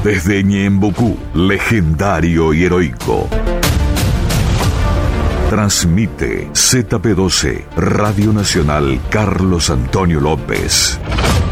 desde Ñembucú, legendario y heroico. Transmite ZP12, Radio Nacional Carlos Antonio López.